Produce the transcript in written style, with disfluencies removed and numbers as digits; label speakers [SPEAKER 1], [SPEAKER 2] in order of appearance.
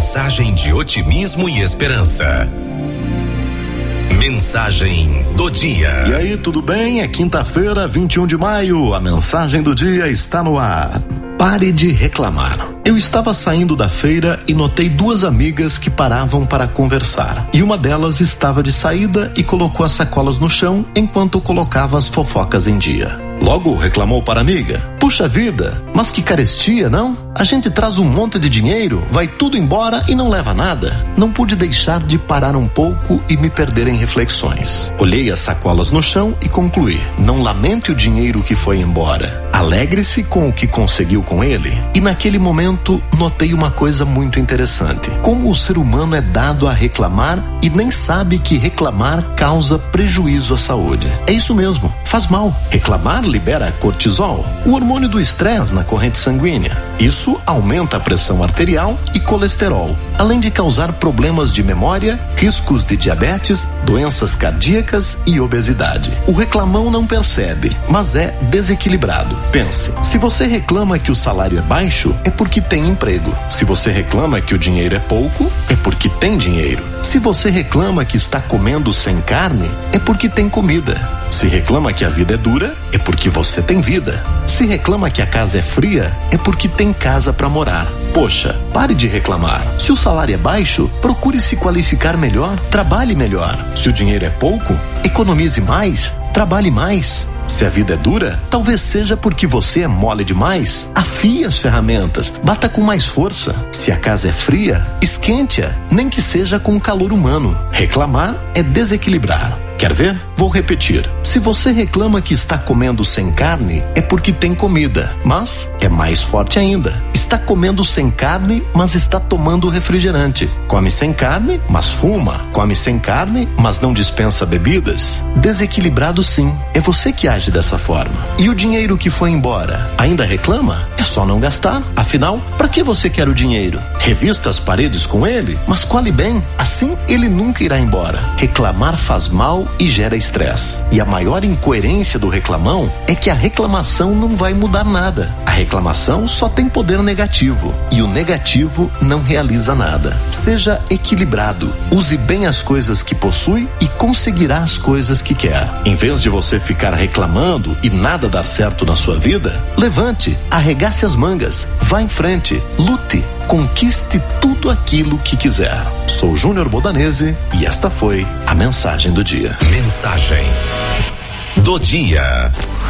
[SPEAKER 1] mensagem de otimismo e esperança. Mensagem do dia.
[SPEAKER 2] E aí, tudo bem? É quinta-feira, 21 de maio. A mensagem do dia está no ar. Pare de reclamar. Eu estava saindo da feira e notei duas amigas que paravam para conversar. E uma delas estava de saída e colocou as sacolas no chão enquanto colocava as fofocas em dia. Logo reclamou para a amiga: puxa vida, mas que carestia, não? A gente traz um monte de dinheiro, vai tudo embora e não leva nada. Não pude deixar de parar um pouco e me perder em reflexões. Olhei as sacolas no chão e concluí: não lamente o dinheiro que foi embora. Alegre-se com o que conseguiu com ele. E naquele momento notei uma coisa muito interessante: como o ser humano é dado a reclamar e nem sabe que reclamar causa prejuízo à saúde. É isso mesmo, faz mal. Reclamar libera cortisol, o hormônio do estresse na corrente sanguínea. Isso aumenta a pressão arterial e colesterol, além de causar problemas de memória, riscos de diabetes, doenças cardíacas e obesidade. O reclamão não percebe, mas é desequilibrado. Pense, se você reclama que o salário é baixo, é porque tem emprego. Se você reclama que o dinheiro é pouco, é porque tem dinheiro. Se você reclama que está comendo sem carne, é porque tem comida. Se reclama que a vida é dura, é porque você tem vida. Se reclama que a casa é fria, é porque tem casa para morar. Poxa, pare de reclamar. Se o salário é baixo, procure se qualificar melhor, trabalhe melhor. Se o dinheiro é pouco, economize mais, trabalhe mais. Se a vida é dura, talvez seja porque você é mole demais. Afie as ferramentas, bata com mais força. Se a casa é fria, esquente-a, nem que seja com calor humano. Reclamar é desequilibrar. Quer ver? Vou repetir. Se você reclama que está comendo sem carne, é porque tem comida, mas é mais forte ainda. Está comendo sem carne, mas está tomando refrigerante. Come sem carne, mas fuma. Come sem carne, mas não dispensa bebidas. Desequilibrado sim. É você que age dessa forma. E o dinheiro que foi embora, ainda reclama? É só não gastar. Afinal, para que você quer o dinheiro? Revista as paredes com ele, mas colhe bem. Assim, ele nunca irá embora. Reclamar faz mal e gera estresse. E a maior incoerência do reclamão é que a reclamação não vai mudar nada. A reclamação só tem poder negativo e o negativo não realiza nada. Seja equilibrado. Use bem as coisas que possui e conseguirá as coisas que quer. Em vez de você ficar reclamando e nada dar certo na sua vida, levante, arregace as mangas, vá em frente, lute, conquiste tudo aquilo que quiser. Sou Júnior Bodanese e esta foi a mensagem do dia.
[SPEAKER 1] Mensagem do dia.